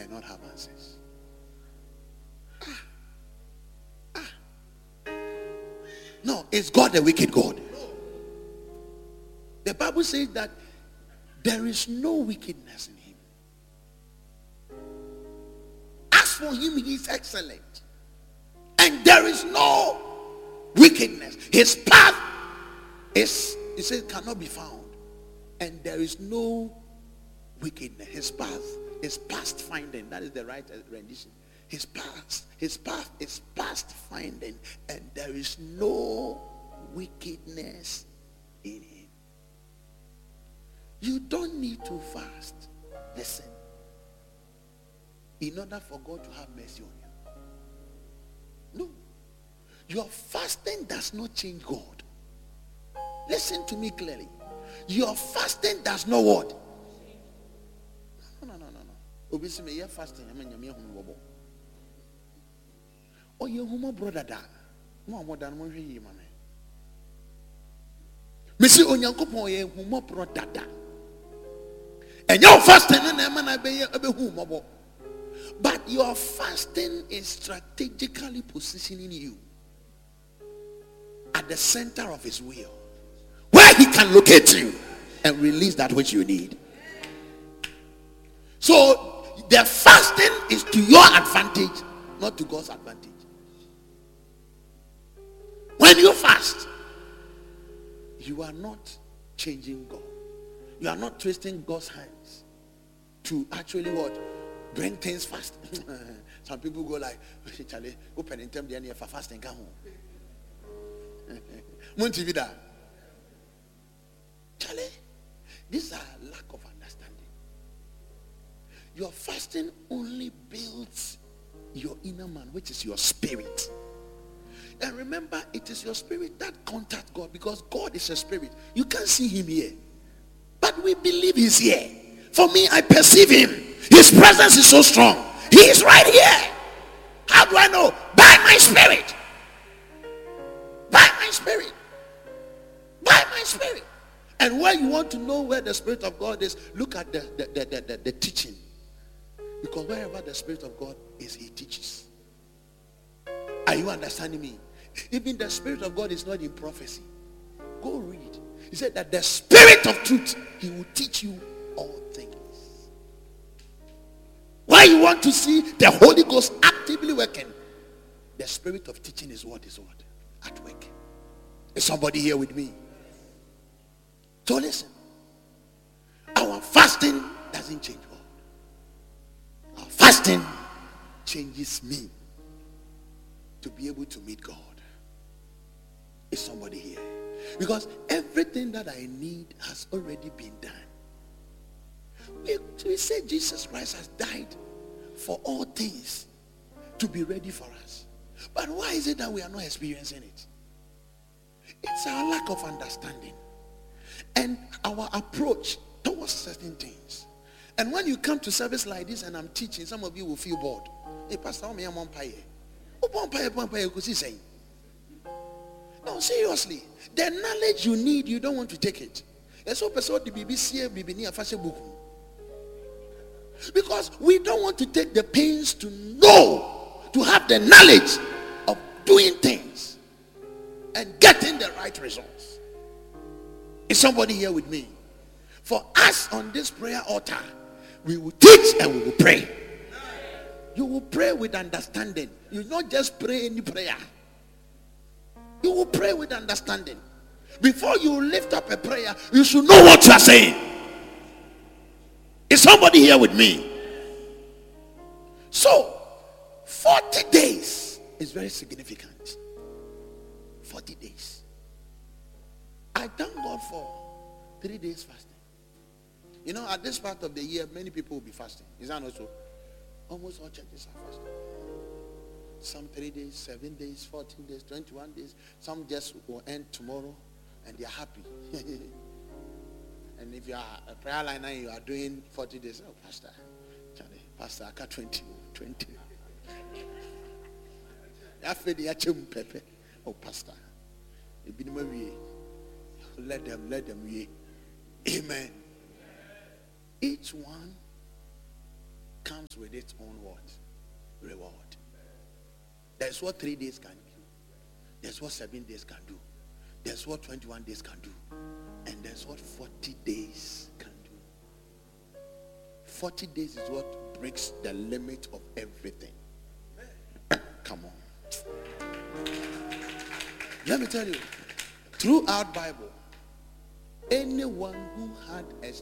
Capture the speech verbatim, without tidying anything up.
not have answers. Ah. Ah. No, is God a wicked God? The Bible says that there is no wickedness in him. As for him, he is excellent. And there is no wickedness. His path is, it says, cannot be found. And there is no wickedness. His path is past finding. That is the right rendition. His path, his path is past finding. And there is no wickedness in him. You don't need to fast. Listen. In order for God to have mercy on you. No. Your fasting does not change God. Listen to me clearly. Your fasting does not what? No, no, no, no, no. Obviously, me fasting. I mean, you bobo. Oh, you humo brother da. No more than one year, man. Me see onyankopon ye humo brother da. And your fasting, and I be be humo. But your fasting is strategically positioning you at the center of his will, where he can locate you and release that which you need. So the fasting is to your advantage, not to God's advantage. When you fast, you are not changing God. You are not twisting God's hands to actually what? Bring things fast. Some people go like, Charlie, open in term the end for fasting, come home. Montivida. Charlie, these are lack of understanding. Your fasting only builds your inner man, which is your spirit. And remember, it is your spirit that contacts God, because God is a spirit. You can't see him here, but we believe he's here. For me, I perceive him. His presence is so strong. He is right here. How do I know? By my spirit. By my spirit. By my spirit. And where you want to know where the Spirit of God is, look at the, the, the, the, the, the teaching. Because wherever the Spirit of God is, he teaches. Are you understanding me? Even the Spirit of God is not in prophecy. Go read. He said that the Spirit of truth, he will teach you all things. Why you want to see the Holy Ghost actively working, the spirit of teaching is what is what? At work. Is somebody here with me? So listen. Our fasting doesn't change God. Our fasting changes me to be able to meet God. Is somebody here? Because everything that I need has already been done. We, we say Jesus Christ has died for all things to be ready for us. But why is it that we are not experiencing it? It's our lack of understanding and our approach towards certain things. And when you come to service like this and I'm teaching, some of you will feel bored. Hey, Pastor, I'm on fire. No, seriously. The knowledge you need, you don't want to take it. Because we don't want to take the pains to know, to have the knowledge of doing things and getting the right results. Is somebody here with me? For us on this prayer altar, we will teach and we will pray. You will pray with understanding. You will not just pray any prayer. You will pray with understanding. Before you lift up a prayer, you should know what you are saying. Is somebody here with me? So, forty days is very significant. forty days. I thank God for three days fasting. You know, at this part of the year, many people will be fasting. Is that not so? Almost all churches are fasting. Some three days, seven days, fourteen days, twenty-one days. Some just will end tomorrow and they are happy. And if you are a prayer line and you are doing forty days, oh, Pastor, Charlie, Pastor, I got twenty, twenty. Oh, Pastor, let them, let them. Amen. Each one comes with its own what? Reward. That's what three days can do. That's what seven days can do. That's what twenty-one days can do. And that's what forty days can do. forty days is what breaks the limit of everything. Come on. Let me tell you, throughout Bible, anyone who had a